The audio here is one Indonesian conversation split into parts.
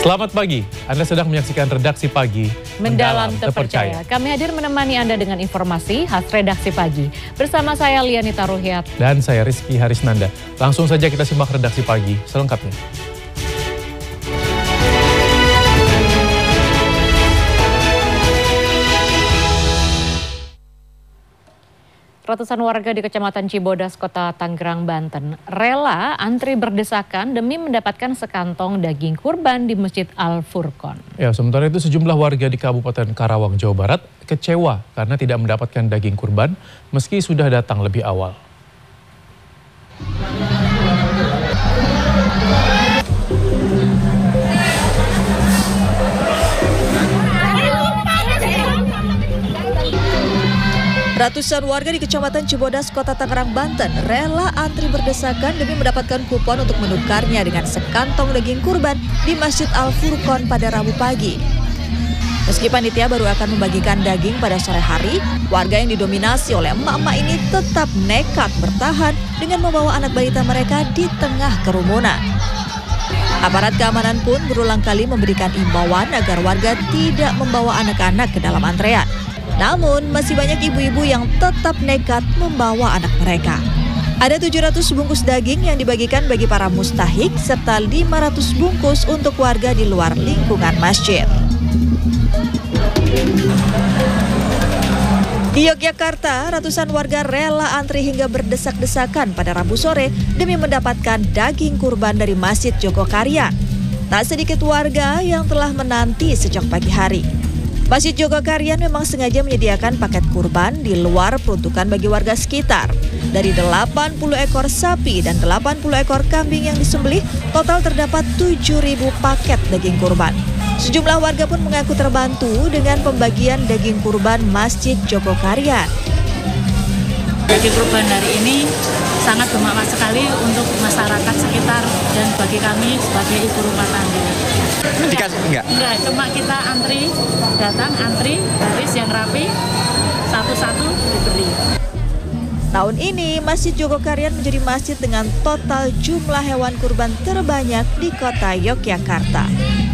Selamat pagi, Anda sedang menyaksikan Redaksi Pagi Mendalam Terpercaya. Kami hadir menemani Anda dengan informasi khas Redaksi Pagi. Bersama saya Lianita Ruhyat. Dan saya Rizky Harisnanda. Langsung saja kita simak Redaksi Pagi selengkapnya. Ratusan warga di Kecamatan Cibodas, Kota Tangerang, Banten rela antri berdesakan demi mendapatkan sekantong daging kurban di Masjid Al-Furqon. Ya, sementara itu sejumlah warga di Kabupaten Karawang, Jawa Barat kecewa karena tidak mendapatkan daging kurban meski sudah datang lebih awal. Ratusan warga di Kecamatan Cibodas, Kota Tangerang, Banten rela antri berdesakan demi mendapatkan kupon untuk menukarnya dengan sekantong daging kurban di Masjid Al-Furqon pada Rabu pagi. Meski panitia baru akan membagikan daging pada sore hari, warga yang didominasi oleh emak-emak ini tetap nekat bertahan dengan membawa anak balita mereka di tengah kerumunan. Aparat keamanan pun berulang kali memberikan imbauan agar warga tidak membawa anak-anak ke dalam antrean. Namun, masih banyak ibu-ibu yang tetap nekat membawa anak mereka. Ada 700 bungkus daging yang dibagikan bagi para mustahik, serta 500 bungkus untuk warga di luar lingkungan masjid. Di Yogyakarta, ratusan warga rela antri hingga berdesak-desakan pada Rabu sore demi mendapatkan daging kurban dari Masjid Jogokarian. Tak sedikit warga yang telah menanti sejak pagi hari. Masjid Jogokarian memang sengaja menyediakan paket kurban di luar peruntukan bagi warga sekitar. Dari 80 ekor sapi dan 80 ekor kambing yang disembelih, total terdapat 7.000 paket daging kurban. Sejumlah warga pun mengaku terbantu dengan pembagian daging kurban Masjid Jogokarian. Daging kurban hari ini sangat bermakna sekali untuk masyarakat sekitar dan bagi kami sebagai ibu rumah tangga. Dikasih enggak? Enggak, cuma kita datang antri, baris yang rapi, satu-satu diberi. Tahun ini, Masjid Jogokarian menjadi masjid dengan total jumlah hewan kurban terbanyak di kota Yogyakarta.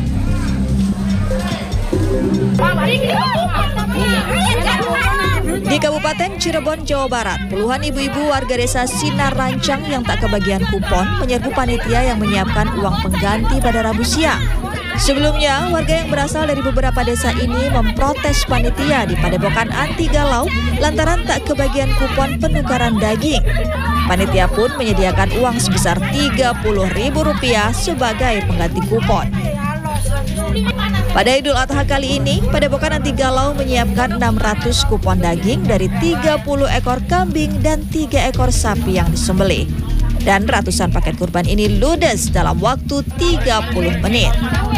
Di Kabupaten Cirebon, Jawa Barat, puluhan ibu-ibu warga desa Sinar Rancang yang tak kebagian kupon menyerbu panitia yang menyiapkan uang pengganti pada Rabu siang. Sebelumnya, warga yang berasal dari beberapa desa ini memprotes panitia di Padepokan Anti Galau lantaran tak kebagian kupon penukaran daging. Panitia pun menyediakan uang sebesar Rp30.000 sebagai pengganti kupon. Pada Idul Adha kali ini, Padepokan Anti Galau menyiapkan 600 kupon daging dari 30 ekor kambing dan 3 ekor sapi yang disembelih. Dan ratusan paket kurban ini ludes dalam waktu 30 menit.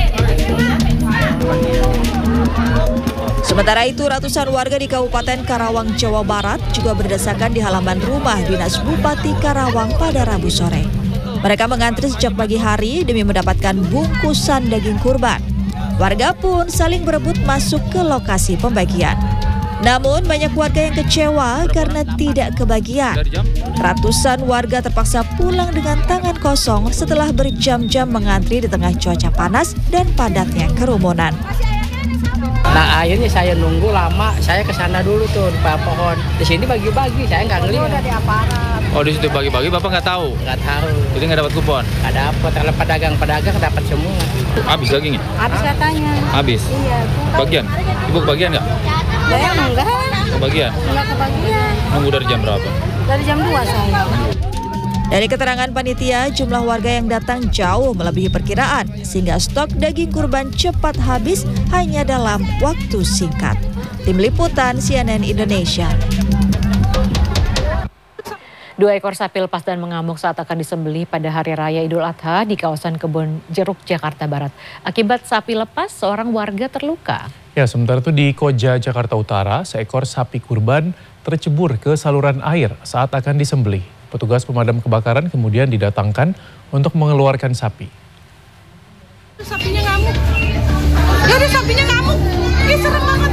Sementara itu, ratusan warga di Kabupaten Karawang, Jawa Barat juga berdesakan di halaman rumah Dinas Bupati Karawang pada Rabu sore. Mereka mengantri sejak pagi hari demi mendapatkan bungkusan daging kurban. Warga pun saling berebut masuk ke lokasi pembagian. Namun banyak warga yang kecewa karena tidak kebagian. Ratusan warga terpaksa pulang dengan tangan kosong setelah berjam-jam mengantri di tengah cuaca panas dan padatnya kerumunan. Nah, akhirnya saya nunggu lama, saya ke sana dulu tuh di bawah pohon. Di sini bagi-bagi, saya nggak ngelihat. Oh, di situ bagi-bagi Bapak nggak tahu? Nggak tahu. Jadi nggak dapat kupon? Nggak dapat, kalau pedagang dapat semua. Habis dagingnya? Habis katanya. Habis? Iya. Bagian? Ibu kebagian nggak? Saya enggak. Kebagian? Enggak kebagian. Nunggu dari jam berapa? Dari jam 2 saya. Dari keterangan panitia, jumlah warga yang datang jauh melebihi perkiraan, sehingga stok daging kurban cepat habis hanya dalam waktu singkat. Tim Liputan CNN Indonesia. 2 ekor sapi lepas dan mengamuk saat akan disembelih pada Hari Raya Idul Adha di kawasan Kebon Jeruk, Jakarta Barat. Akibat sapi lepas, seorang warga terluka. Ya, sementara itu di Koja, Jakarta Utara, seekor sapi kurban tercebur ke saluran air saat akan disembelih. Petugas pemadam kebakaran kemudian didatangkan untuk mengeluarkan sapi. Sapinya ngamuk. Ada sapinya ngamuk. Ini serem banget.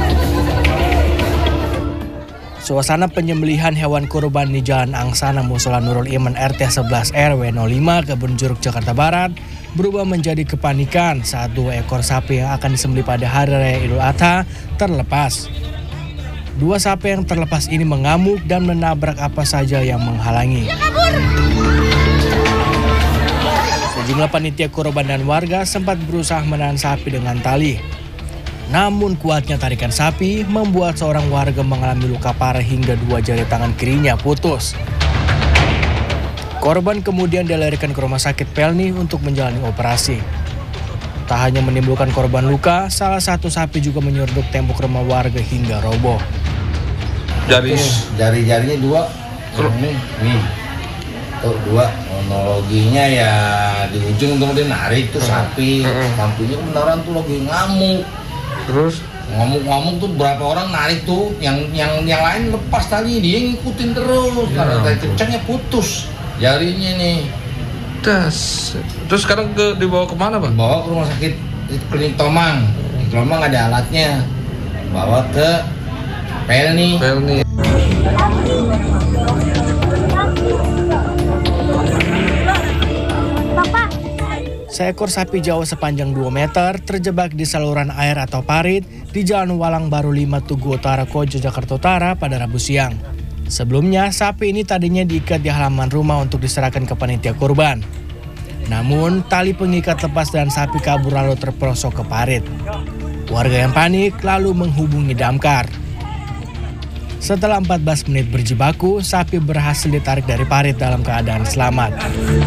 Suasana penyembelihan hewan kurban di Jalan Angsana Musola Nurul Iman RT 11 RW 05 Kebun Jeruk, Jakarta Barat berubah menjadi kepanikan saat 2 ekor sapi yang akan disembelih pada hari raya Idul Adha terlepas. 2 sapi yang terlepas ini mengamuk dan menabrak apa saja yang menghalangi. Sejumlah panitia kurban dan warga sempat berusaha menahan sapi dengan tali. Namun kuatnya tarikan sapi membuat seorang warga mengalami luka parah hingga 2 jari tangan kirinya putus. Korban kemudian dilarikan ke rumah sakit Pelni untuk menjalani operasi. Tak hanya menimbulkan korban luka, salah satu sapi juga menyeruduk tembok rumah warga hingga roboh. Jari-jarinya 2, nih, tuh 2. Kronologinya ya di ujung kemudian narik tuh sapi, lampunya beneran tuh lagi ngamuk. Terus ngomong tuh berapa orang narik tuh, yang lain lepas tadi, dia ngikutin terus, karena tadi kencangnya putus jarinya nih. Terus sekarang dibawa kemana, Bang? Bawa ke rumah sakit Klinik Tomang. Di Tomang ada alatnya, bawa ke Pelni. Seekor sapi Jawa sepanjang 2 meter terjebak di saluran air atau parit di Jalan Walang Baru 5 Tugu Utara Kojo, Jakarta Utara pada Rabu siang. Sebelumnya, sapi ini tadinya diikat di halaman rumah untuk diserahkan ke panitia kurban. Namun, tali pengikat lepas dan sapi kabur lalu terperosok ke parit. Warga yang panik lalu menghubungi damkar. Setelah 14 menit berjibaku, sapi berhasil ditarik dari parit dalam keadaan selamat.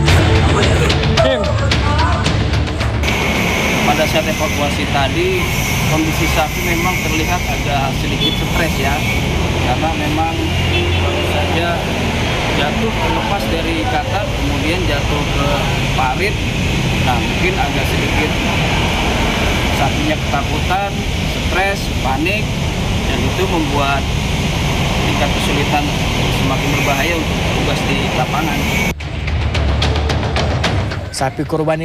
Pada saat evakuasi tadi, kondisi sapi memang terlihat agak sedikit stres ya, karena memang baru saja jatuh lepas dari ikatan, kemudian jatuh ke parit. Nah, mungkin agak sedikit sapinya ketakutan, stres, panik, dan itu membuat tingkat kesulitan semakin berbahaya untuk tugas di lapangan. Sapi kurban